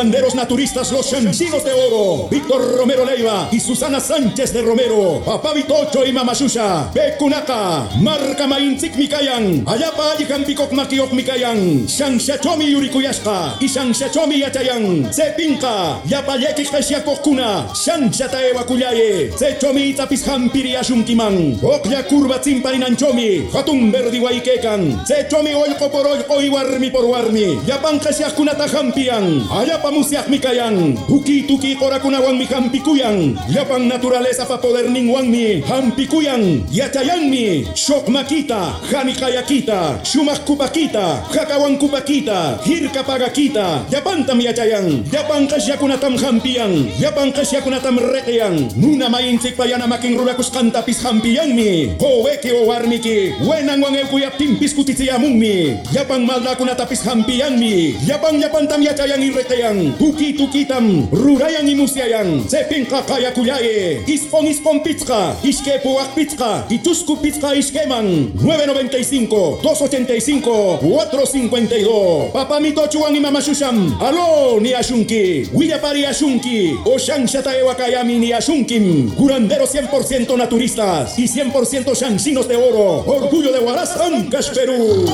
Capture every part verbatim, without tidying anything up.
curanderos naturistas los Chanchinos de Oro, Víctor Romero Leiva y Susana Sánchez de Romero, Papá Vitocho y Mamashusha, Bekunaka, Marca Mainzik Mikayan, Ayapa Ayikampikok Makiok Mikayan, Shanshachomi Yurikuyashka y Shanshachomi Yachayan, Sepinka, Yapayeki Kashiakokuna, Shanshataewa Kuyaye, Sechomi Tapizhampiri Ashunkiman, Okya Kurba Zimparinanchomi, Hatun Verdi Waikekan, Sechomi Oiko por Oiko y Warmi por Warmi, Yapan Kashiakunata Hampian, Ayapa Musiak Mikayan, Uki Tuki Korakunawan Mikampikuyan, Yapan Naturaleza pa poder Ningwanmi, Hampikuyan, Yachayanmi, Shok Makita, Hanikayakita, Shumak Kupakita, Hakawan Kupakita, Hirka Pagakita, Yapantam Yachayan, Yapan Kashiakunatam Hampian, Yapan Kashiakunatam Rekeyan, Nuna Mainzik Payana Makin Rurakus Kantapis Hampianmi, Hoeke o Warmiki, Wenangwan Elkuyaptim Piskutitiamumi, Yapan Maldakunatapis Hampianmi, Yapan Yapantam Yachayan y Rekeyan, Tuki Tukitam, Rurayan y Musiayan, Sepinka Kaya Kuyaye, Ispon Ispon Pizka, Iskepuak Pizka, Itusku Pizka Iskeman, nueve noventa y cinco, dos ochenta y cinco, cuatro cincuenta y dos. Papamito Chuan y Mamashusham, Aló ni Ashunki, Willapari Ashunki, Oshan Shataewa Kayami ni Ashunkim, curanderos cien por ciento naturistas y cien por ciento Chanchinos de Oro, orgullo de Huaraz, Ancash, Perú.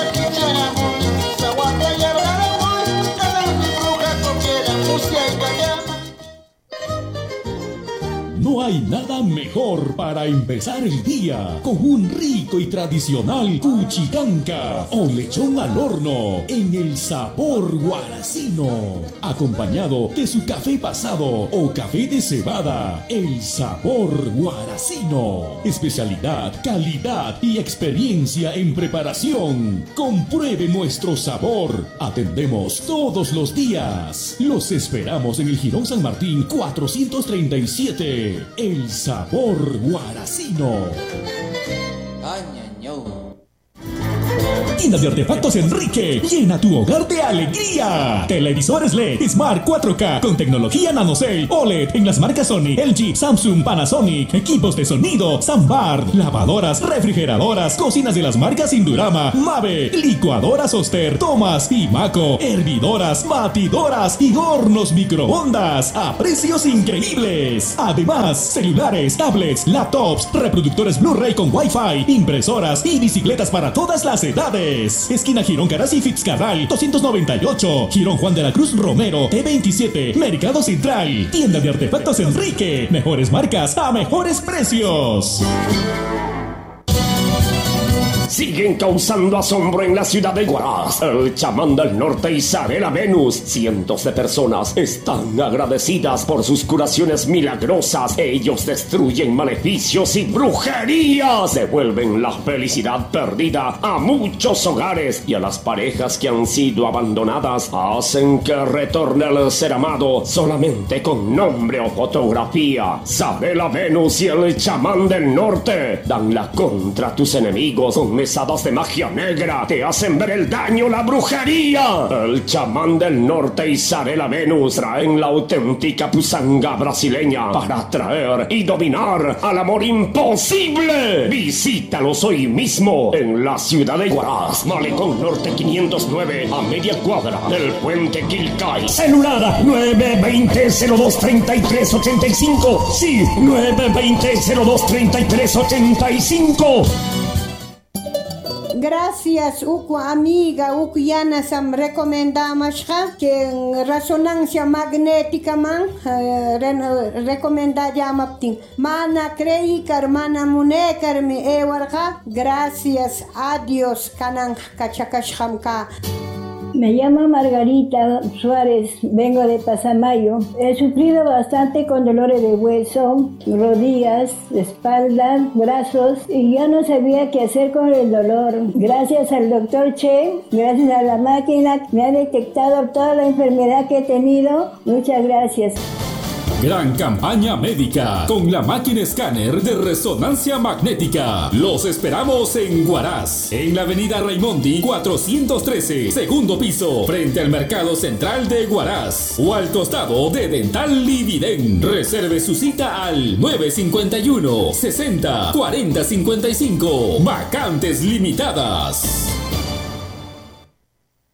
No hay nada mejor para empezar el día con un rico y tradicional cuchicanca o lechón al horno en el sabor guaracino, acompañado de su café pasado o café de cebada. El sabor guaracino, especialidad, calidad y experiencia en preparación. Compruebe nuestro sabor. Atendemos todos los días. Los esperamos en el Jirón San Martín cuatrocientos treinta y siete. El sabor guaracino. Tienda de artefactos Enrique, llena tu hogar de alegría. Televisores L E D Smart cuatro K con tecnología NanoCell O L E D en las marcas Sony, L G, Samsung, Panasonic. Equipos de sonido Sambar, lavadoras, refrigeradoras, cocinas de las marcas Indurama, Mave, licuadoras Oster, Thomas y Maco, hervidoras, batidoras y hornos microondas a precios increíbles. Además, celulares, tablets, laptops, reproductores Blu-ray con Wi-Fi, impresoras y bicicletas para todas las edades. Esquina Girón Caras y Fitzcarral doscientos noventa y ocho, Girón Juan de la Cruz Romero T veintisiete, Mercado Central. Tienda de artefactos Enrique, mejores marcas a mejores precios. Siguen causando asombro en la ciudad de Huaraz. El chamán del norte Isabela Venus. Cientos de personas están agradecidas por sus curaciones milagrosas. Ellos destruyen maleficios y brujerías. Devuelven la felicidad perdida a muchos hogares y a las parejas que han sido abandonadas. Hacen que retorne el ser amado solamente con nombre o fotografía. Isabela Venus y el chamán del norte dan la contra a tus enemigos con mesadas de magia negra, te hacen ver el daño, la brujería. El chamán del norte y Isabela Venus traen la auténtica pusanga brasileña para atraer y dominar al amor imposible. Visítalos hoy mismo en la ciudad de Huaraz, Malecón Norte quinientos nueve, a media cuadra del puente Quilcay. Celular nueve veinte, cero dos treinta y tres ochenta y cinco. Sí, nueve veinte, cero dos treinta y tres ochenta y cinco. Gracias, Uku amiga, Uku Yana Sam recomendamos que en resonancia magnética man uh, recomenda llamapting. Mana crei karmana munekar mi ewarga. Gracias a Dios kanang kachakashamka. Me llamo Margarita Suárez, vengo de Pasamayo. He sufrido bastante con dolores de hueso, rodillas, espalda, brazos y ya no sabía qué hacer con el dolor. Gracias al doctor Che, gracias a la máquina, me ha detectado toda la enfermedad que he tenido. Muchas gracias. Gran campaña médica con la máquina escáner de resonancia magnética. Los esperamos en Huaraz, en la avenida Raimondi cuatrocientos trece, segundo piso, frente al Mercado Central de Huaraz, o al costado de Dental Lividen. Reserve su cita al nueve cincuenta y uno, sesenta, cuarenta cincuenta y cinco. Vacantes limitadas.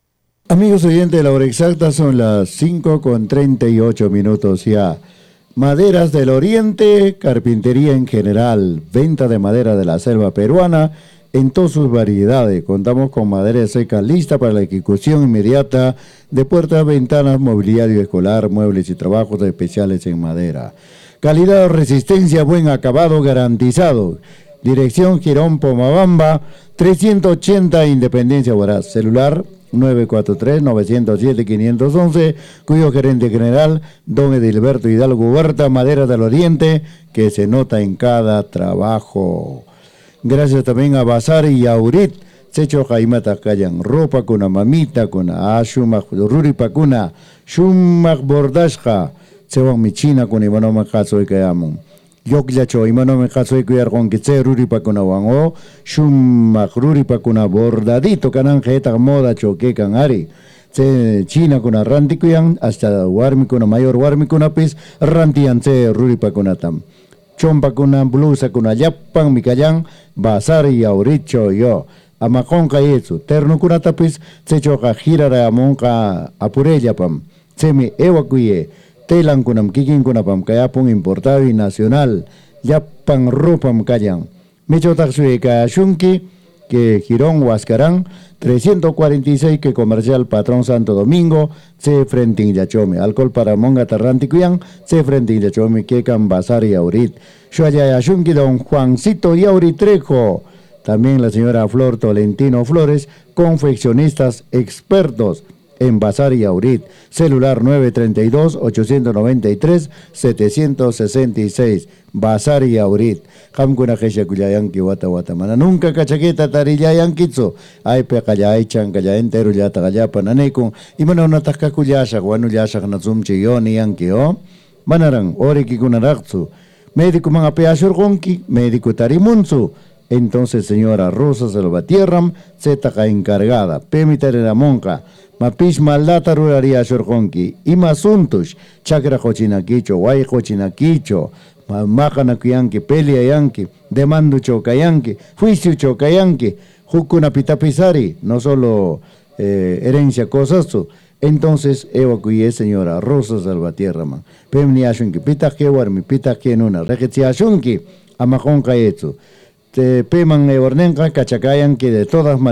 Amigos oyentes, la hora exacta son las cinco con treinta y ocho minutos ya. Maderas del Oriente, carpintería en general, venta de madera de la selva peruana en todas sus variedades. Contamos con madera seca lista para la ejecución inmediata de puertas, ventanas, mobiliario escolar, muebles y trabajos especiales en madera. Calidad, resistencia, buen acabado garantizado. Dirección Girón Pomabamba, trescientos ochenta Independencia Huaraz. Celular nueve cuatro tres, nueve cero siete, cinco uno uno, cuyo gerente general, don Edilberto Hidalgo Huerta, Madera del Oriente, que se nota en cada trabajo. Gracias también a Bazar y Aurit, Secho Jaimata Kayan, ropa con una mamita, con una Shumak Ruri Pacuna, Shumak Bordashka, Sewan Michina con Imanoma Kazo y Kayamun. Yokyacho, Imanome Kazo y Kuyargon, que se Ruri Pacuna Wango, Shumak Ruri Pacuna bordadito, Kanan Jeta Moda Choque Kanari. Se China con Ranti Kuyan, hasta Warmi con mayor Warmi con Apis, Rantian se Ruri Pacunatam. Chompa kuna blusa kuna yapang mikayan Bazar y Auricho yo amakonka yesu terno kuna tapis sechoka hirara amonka apurella pam semi ewakuye telan kunam kikin kuna pam kayapong importado y nacional yapang rupam kayan micho taksui kaya shunki que Girón Huascarán trescientos cuarenta y seis que Comercial Patrón Santo Domingo se frente en Yachome alcohol para monga tarranticuyan se frente en Yachome que can Bazar y Aurit Shuaya Yashunki don Juancito y Auritrejo también la señora Flor Tolentino Flores confeccionistas expertos en Bazar y Aurit, celular nueve tres dos, ocho nueve tres, siete seis seis, Bazar y Aurit. Hamkuna Gesha Kuyayanki Wata Watamana, nunca cachaqueta tarillayankitsu, ay pecayay chancaya entero ya tagayapa nanekun, y mana una tasca kuyasha, guanu yasha nazumchi yoni yanki o, manarang, oriki kunaraksu, médico man apeashur gonki, médico tarimunsu. Entonces, señora Rosa Salvatierram, se taca encargada, pemitare la monca, mapish maldata ruraria shorjonki, ima suntush, chakra cochinaquicho, guay cochinaquicho, macana kuyanki, pelea yanki, demando chocayanki, juicio chocayanki, jukuna pitapisari, no solo eh, herencia cosazo. Entonces, evacué señora Rosa Salvatierram, pemni ashunki, pita que warmi, pita que nuna, regetsi ashunki, amajonka etsu. Peman e ornenka cachacayan que de todas maneras